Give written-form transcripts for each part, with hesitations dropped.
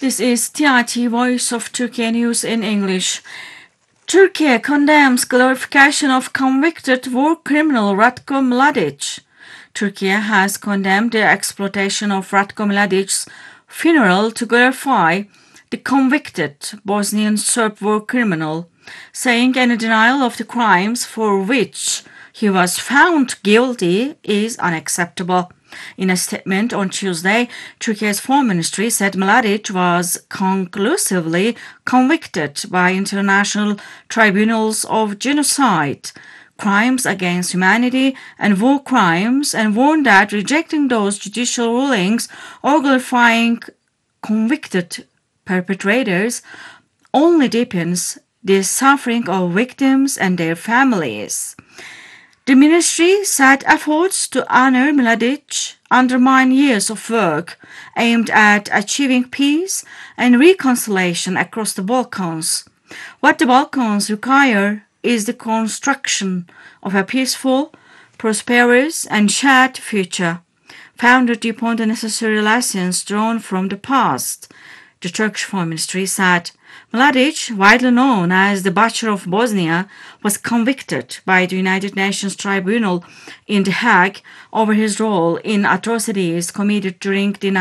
This is TRT Voice of Turkey News in English. Turkey condemns glorification of convicted war criminal Ratko Mladic. Turkey has condemned the exploitation of Ratko Mladic's funeral to glorify the convicted Bosnian Serb war criminal, saying any denial of the crimes for which he was found guilty is unacceptable. In a statement on Tuesday, Turkey's Foreign Ministry said Mladic was conclusively convicted by international tribunals of genocide, crimes against humanity, and war crimes, and warned that rejecting those judicial rulings or glorifying convicted perpetrators only deepens the suffering of victims and their families. The ministry said efforts to honor Mladic undermine years of work aimed at achieving peace and reconciliation across the Balkans. What the Balkans require is the construction of a peaceful, prosperous, and shared future, founded upon the necessary lessons drawn from the past, the Turkish Foreign Ministry said. Mladic, widely known as the Butcher of Bosnia, was convicted by the United Nations Tribunal in The Hague over his role in atrocities committed during the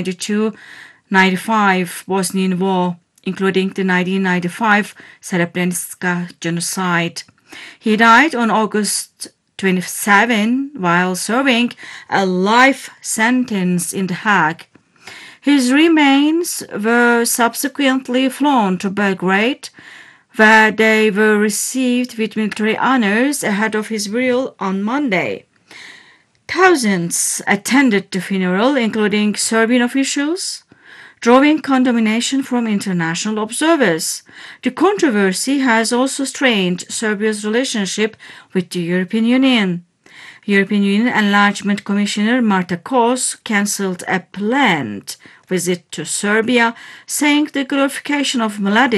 1992-95 Bosnian War, including the 1995 Srebrenica genocide. He died on August 27 while serving a life sentence in The Hague. His remains were subsequently flown to Belgrade, where they were received with military honors ahead of his burial on Monday. Thousands attended the funeral, including Serbian officials, drawing condemnation from international observers. The controversy has also strained Serbia's relationship with the European Union. European Union Enlargement Commissioner Marta Kos cancelled a planned visit to Serbia, saying the glorification of Mladic